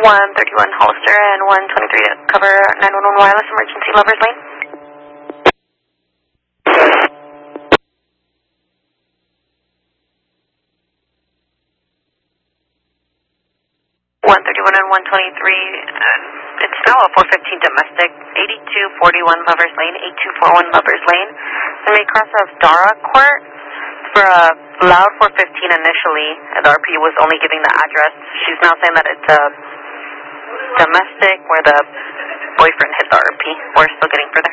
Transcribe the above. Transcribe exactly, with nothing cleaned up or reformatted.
one thirty-one Hollister and one twenty-three to cover nine one one wireless emergency Lovers Lane. one thirty-one and one twenty-three, uh, it's now a four fifteen domestic, eighty-two forty-one Lovers Lane, eighty-two forty-one Lovers Lane. So may cross of Dara Court for a loud four fifteen initially. The R P was only giving the address. She's now saying that it's a domestic where the boyfriend hit the R P. We're still getting further.